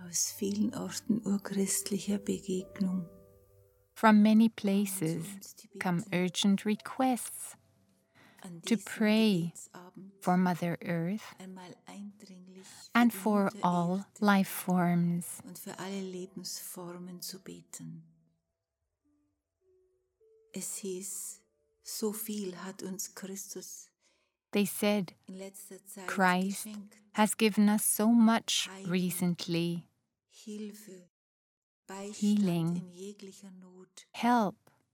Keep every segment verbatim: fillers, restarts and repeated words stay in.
aus vielen Orten urchristlicher Begegnung. From many places come urgent requests to pray for Mother Earth and for all life forms. Und für alle Lebensformen zu beten. Es hieß, so viel hat uns Christus They said, in letzter Zeit Christ geschenkt. has given us so much recently. Hilfe, Beistand Healing, in jeglicher Not. help,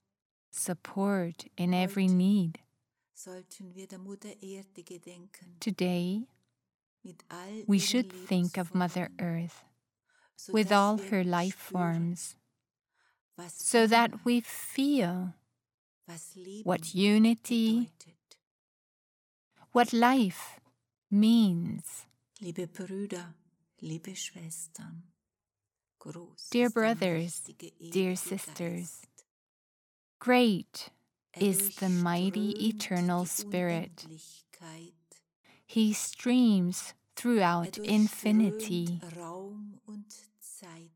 support in every need. Sollten wir der Mutter Erde gedenken, Today, mit all we ihren should think of Mother Lebensformen, Earth sodass with all wir her life spüren, forms, was so that Einheit, we feel was Leben what unity, bedeutet. what life means. Liebe Brüder, liebe Schwestern, groß Dear ist der brothers, mächtige, dear ewige sisters, Geist. great Er is the mighty durchströmt eternal die Spirit. Unendlichkeit. He streams Er throughout durchströmt infinity. Raum und Zeit.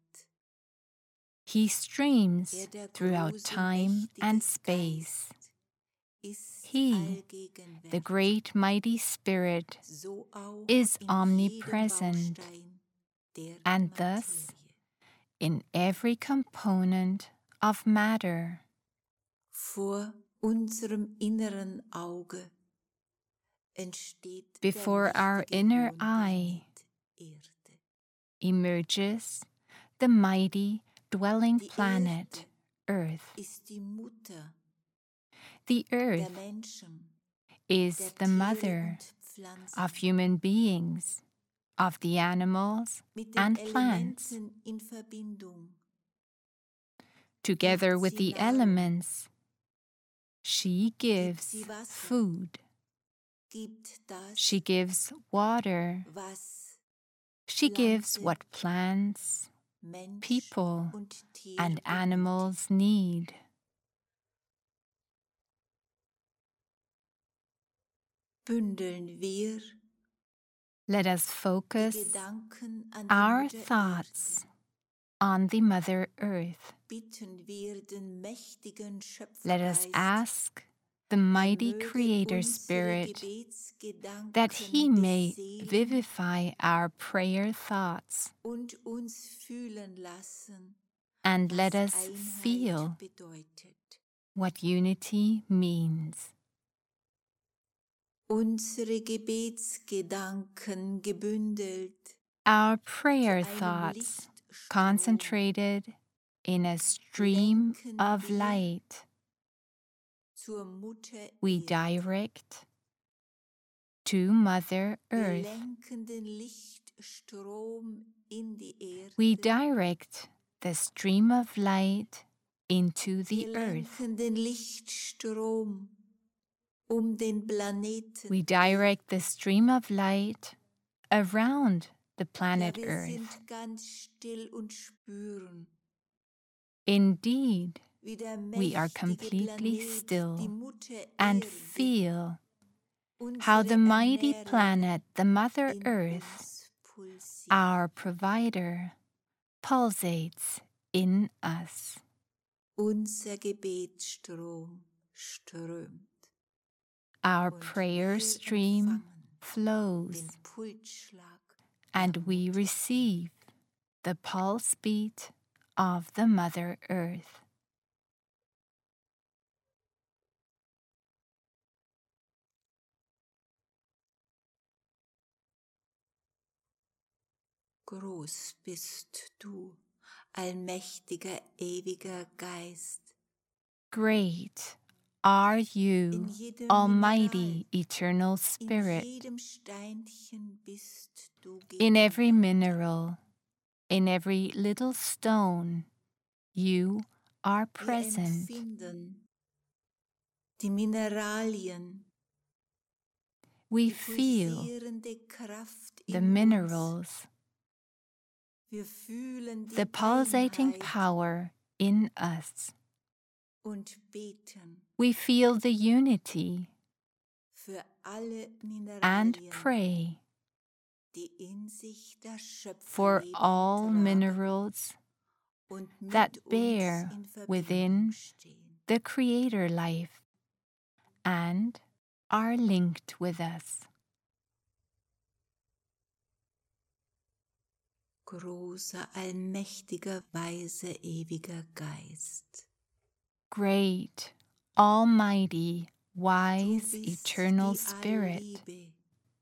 He Er, streams der throughout große, time and mächtige space. Geist, ist He, allgegenwärtig, the great mighty Spirit, so auch is in jedem omnipresent, Baustein der and thus Materie. in every component of matter. Vor unserem inneren Auge entsteht Before der our mächtige inner eye Wohnplanet Erde. emerges the mighty dwelling Die planet, Erde Earth. ist die Mutter The der Earth Menschen, is der the Tiere mother und Pflanzen, of human beings, of the animals mit den and plants. Elementen in Verbindung. Together Gibt with sie the Nahrung, elements, she gibt gives sie Wasser, food, gibt das, she gives water, was she gives Pflanze, what plants, Mensch people, und Tier and benötigt. animals need. Bündeln wir Let us die focus Gedanken an die our Mutter thoughts Erde. on the Mother Earth. Bitten wir den mächtigen Let us Schöpfergeist, ask the er mighty möge Creator unsere Spirit Gebetsgedanken that He may beseelen vivify our prayer thoughts, und uns fühlen lassen, and was let us Einheit feel bedeutet. what unity means. Unsere Gebetsgedanken gebündelt Our zu prayer einem thoughts Lichtstrom concentrated in a stream lenken of wir light. zur Mutter We Erde. direct to Mother Wir Earth. lenken den Lichtstrom in die Erde. We direct the stream of light into the Wir earth. lenken den Lichtstrom um den Planeten. We direct the stream of light around the Ja, planet wir Earth. sind ganz still und spüren, Indeed, wie der we are mächtige completely Planet, die still Mutter and Erde, feel how the unsere mighty Ernährerin, planet, the Mother in Earth, uns pulsiert. our provider, pulsates in us. Unser Gebetsstrom strömt. Our Und prayer wir stream empfangen flows, den Pulsschlag and der we Mutter. receive the pulse beat of the Mother Earth. Groß bist du, allmächtiger, ewiger Geist. Great are In you, jedem Almighty Mineral, Eternal in Spirit, jedem Steinchen bist du in every gegenwärtig. mineral, in every little stone. You are Wir present. empfinden die Mineralien, We die feel pulsierende Kraft the in uns. minerals, Wir fühlen die the pulsating Einheit power in us. und beten We feel the unity für alle and Mineralien pray die in sich das for Schöpferleben all tragen minerals und mit that uns bear in Verbindung within stehen. the Creator life and are linked with us. Großer, allmächtiger, weiser, ewiger Geist. Great, almighty, Du wise, bist eternal die Spirit, Allliebe,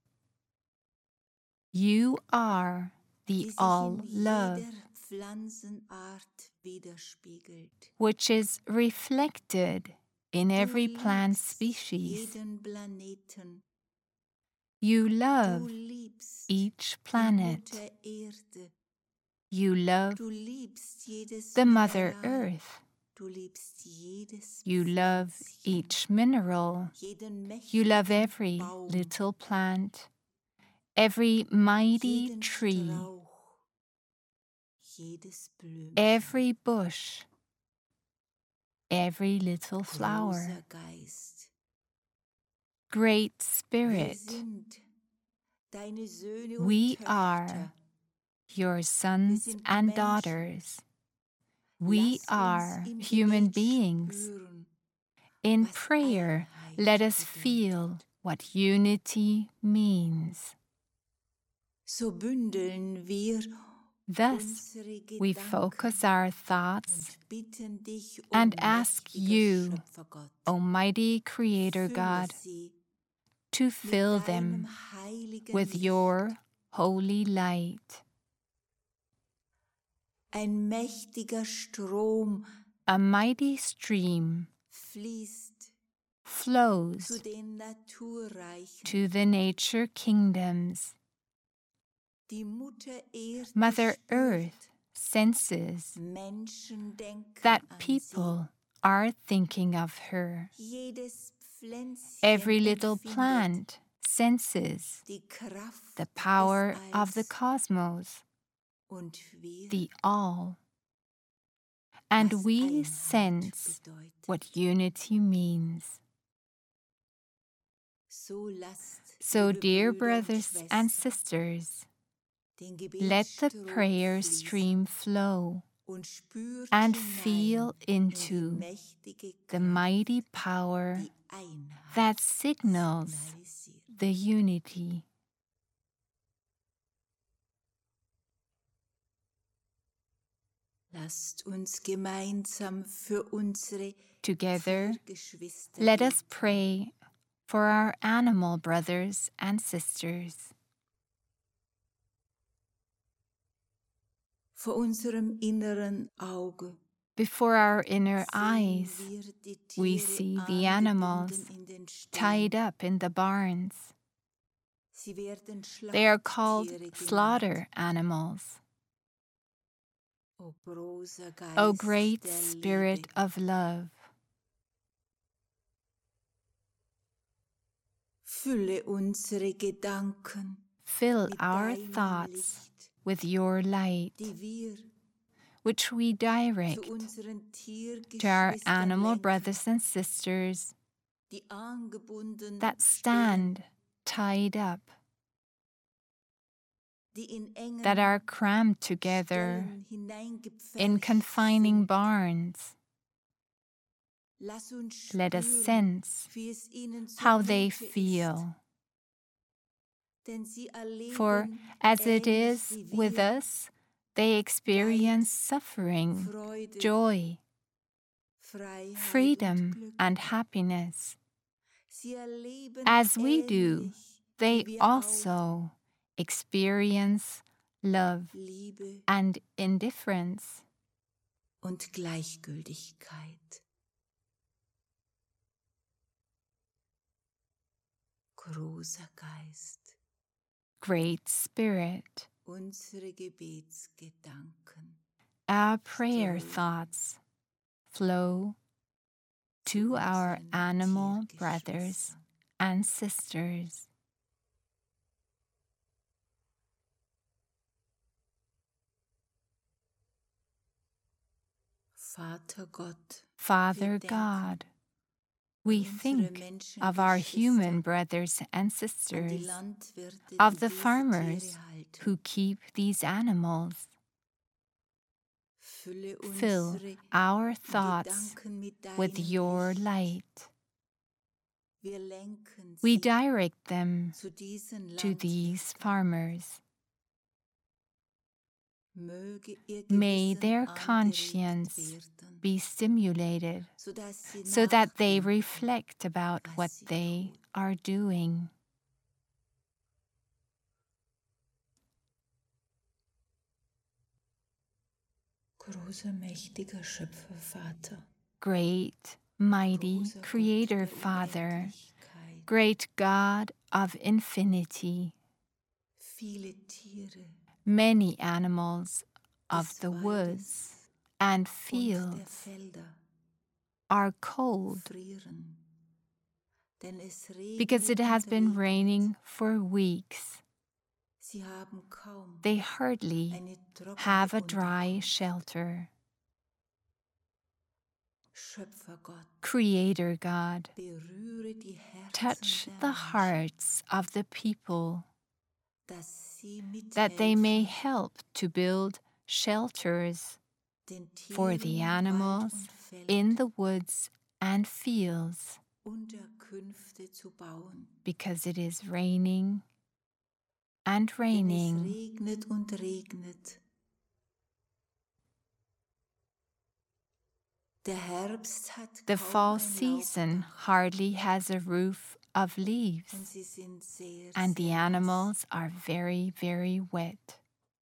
you are the die sich in all-love, jeder Pflanzenart widerspiegelt. which is reflected in Du every plant liebst species. jeden Planeten. You Du love liebst each die planet. Mutter Erde. You love Du liebst jedes the Mother Mineral. Earth. Du liebst jedes You love Pflänzchen, each mineral. jeden You love mächtigen every Baum, little plant, every mighty jeden tree, Strauch, jedes Blümchen. every bush, every little flower. Großer Geist, Great wir Spirit, sind deine Söhne we und are Töchter. your sons sind and Menschen. daughters. We Lass uns are im human Gebet beings. spüren, In was prayer, Einheit let us bedeutet. feel what unity means. So bündeln wir Thus, unsere we Gedanken focus our thoughts und bitten dich, o and ask mächtiger you, Schöpfergott, Almighty Creator fülle God, sie to mit fill deinem them heiligen with Licht. your holy light. Ein mächtiger Strom A mighty stream fließt zu flows den Naturreichen. to the nature kingdoms. Die Mutter Erde Mother spürt, Earth senses Menschen denken that an people are thinking of her. sie. Jedes Pflänzchen Every little empfindet plant senses die Kraft the power des of the Alls cosmos, und wir, the all. And was we Einheit sense bedeutet. what unity means. So lasst, So, liebe dear Brüder und brothers and Schwestern, sisters, den let the Gebetsstrom prayer fließen stream flow und spürt and hinein feel in die into mächtige the Kraft, mighty power die Einheit that signals signalisiert. the unity. Lasst uns gemeinsam für unsere Together, Tiergeschwister let us beten. pray for our animal brothers and sisters. Vor unserem inneren Auge Before our inner sehen eyes, wir die we Tiere see the animals angebunden in den tied Ställen. up in the barns. Sie werden They are called Schlachttiere genannt. slaughter animals. O großer Geist O great der Spirit Liebe, of love, fülle unsere Gedanken fill mit our deinem thoughts Licht, with your light, die wir which we zu direct unseren to our Tiergeschwistern animal lenken, brothers and sisters die angebunden that stehen, stand tied up, die in engen that are crammed together Ställen hineingepfercht in confining sind. barns. Lass uns Let us spüren, sense wie es ihnen how they zumute ist, feel. denn sie For erleben as it ähnlich is wie with wir us, they experience suffering, Freude, joy, Freiheit und freedom, Glück. and happiness. Sie erleben As we do, ähnlich they wie wir auch also experience love Liebe and indifference, und Gleichgültigkeit. Großer Geist, Great Spirit. unsere Gebetsgedanken Our prayer strömen thoughts flow zu to our unseren animal brothers Tiergeschwistern. and sisters. Vater Gott, Father wir denken God, We think of our human brothers and sisters, of the farmers who keep these animals. Fill our thoughts with your light. We direct them to these farmers. May their conscience be stimulated so that they reflect about what they are doing. Großer, mächtiger Schöpfervater, Great, mighty Creator Father, great God of infinity, viele Tiere many animals of des the Waldes woods and und der fields Felder are cold frieren, denn es because it regnet has und been regnet. raining for weeks. Sie haben kaum They hardly eine trockene have a dry Unterkunft. shelter. Schöpfergott, Creator God, berühre die Herzen touch der the Menschen, hearts of the people, dass sie that they may mithelfen, help to build shelters den for the Tieren in Wald animals und Feld in the woods and fields, Unterkünfte zu bauen. because it is raining and Denn es raining. regnet und regnet. Der Herbst hat The kaum fall ein season Laubdach hardly has a roof of und leaves, sie sind sehr, and the sehr nass. animals are very, very wet.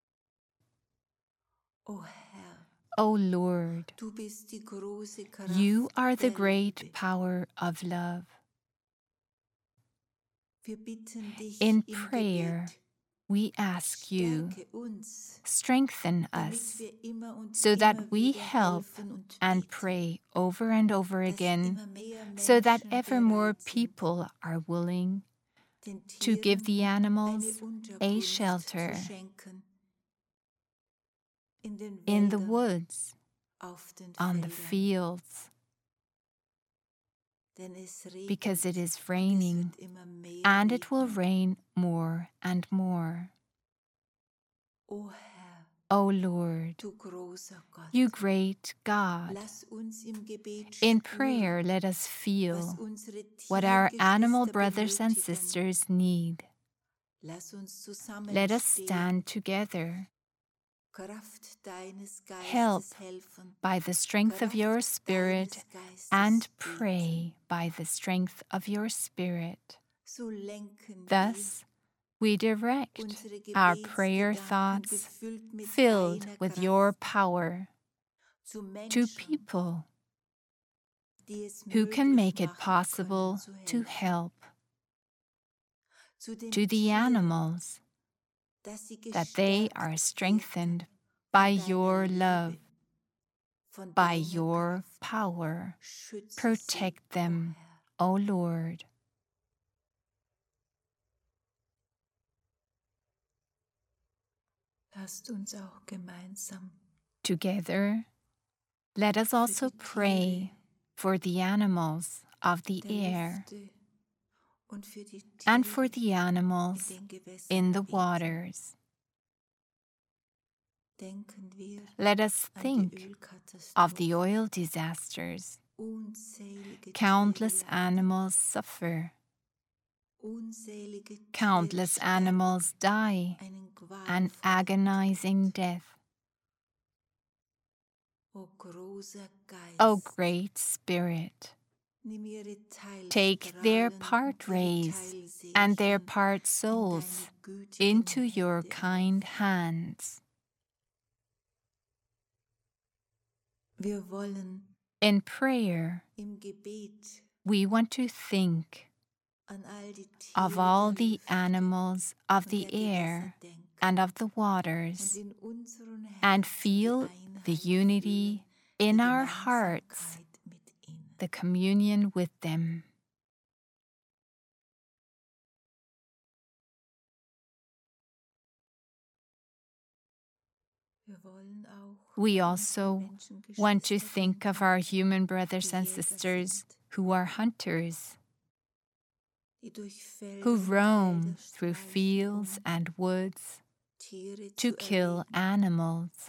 O Herr, O Lord, du bist die große Kraft you are the der great Liebe. power of love. Wir bitten dich In im prayer, Gebet, we ask you, stärke uns, strengthen damit us, wir immer und so immer that we wieder help helfen und and beten, pray over and over dass again, immer mehr so that Menschen ever more bereit sind, people are willing den to give Tieren the eine animals a Unterkunft shelter zu schenken, in den in the Wäldern, woods, auf den on the Feldern. fields, Denn es regnet because it is und es raining, wird immer mehr and it will regnen. rain more and more. O Herr, O Lord, du großer Gott, you great God, lass uns im Gebet in spüren, prayer let us was feel unsere what our animal Tiergeschwister brothers and benötigen. sisters need. Lass uns Let us zusammenstehen, stand together, Kraft deines help Geistes helfen, by the strength of your Kraft Spirit, deines Geistes and beten. pray by the strength of your Spirit. So lenken Thus, we direct wir unsere our prayer Gebetsgedanken thoughts, gefüllt mit filled deiner with Kraft your power, zu to Menschen, people die es who can möglich make it machen possible können, to zu helfen. help, Zu den to the Tieren, animals, dass sie that they gestärkt are werden strengthened von by deiner your Liebe, love, von by deiner your Kraft. power. Schütze Protect sie, o them, Herr. O Lord. Lasst uns auch gemeinsam Together, let us also pray for the animals of the der air Lüfte und für die and for Tiere the in animals den Gewässern in the beten. waters. Denken wir Let us an die think of the Ölkatastrophe. oil disasters. Unzählige Countless Tiere leiden. animals suffer. Unzählige Countless Tiere animals die einen an qualvollen agonizing Tod. death. O großer Geist, O great Spirit, nimm ihre take their Teilstrahlen part und ihre rays and their Teilseelchen part in souls deine gütigen into your Hände kind auf. hands. Wir wollen In prayer, im Gebet we want to think an all die of Tiere all der the Lüfte animals of und the der air Gewässer denken and of the und waters, in unseren and Herzen feel die the Einheit unity fühlen, in die our hearts, Gemeinsamkeit mit ihnen. the communion with them. Wir wollen auch We an also unsere want to Menschengeschwister think of denken, our human brothers die and Jäger sisters sind who are hunters, die durch Felder who und roam Wälder through streifen, fields um and woods Tiere to zu kill erlegen. animals.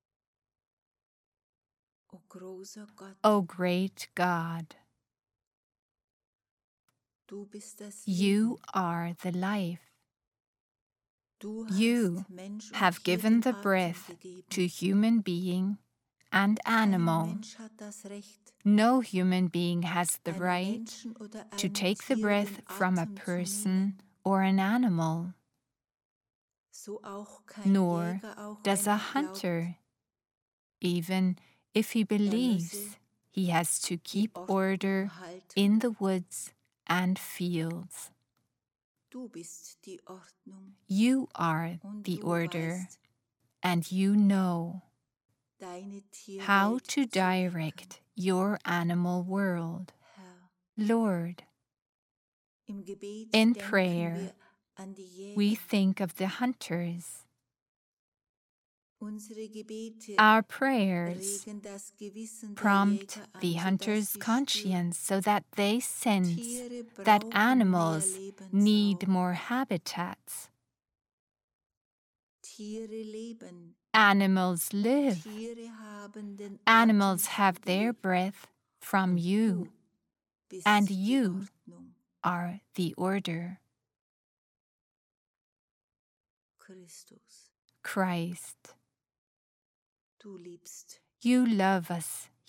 O großer Gott, O great God, du bist das you Leben. are the life. Du You hast Mensch und have Tier given den the Atem breath gegeben. to human being and Kein animal. Mensch hat das Recht, No human being has the einem right Menschen oder to einem take the Tier breath den from a Atem zu person nehmen. or an animal, So auch kein nor Jäger, auch does wenn a er glaubt, hunter, even if he er believes müsse he has to die keep Ordnung order halten. in the woods and fields. Du bist die Ordnung You are und the du order, weißt, and you know deine how Tierwelt to zu lenken. direct your animal world. Herr, Lord, im Gebet in denken prayer, wir an die we Jäger. think of the hunters. Unsere Gebete Our prayers regen das Gewissen der prompt Jäger an, the sodass hunter's sie spüren, conscience so that they sense Tiere that brauchen mehr animals need Lebensraum. more habitats. Tiere leben. Animals live. Tiere haben den Animals Atem have von their dir. breath from Und you, du bist and die you Ordnung, are the order. Christus. Christ, Du liebst you love us